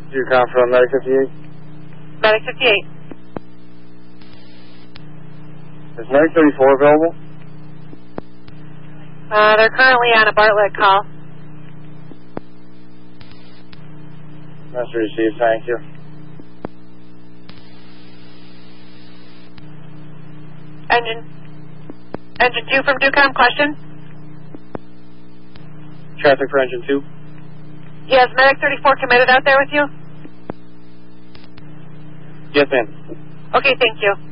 Ducom from Medic 58. Medic 58. Is Medic 34 available? They're currently on a Bartlett call. Message received, thank you. Engine 2 from Ducom, question? Traffic for engine 2. Yes, Medic 34 committed out there with you? Yes, ma'am. Okay, thank you.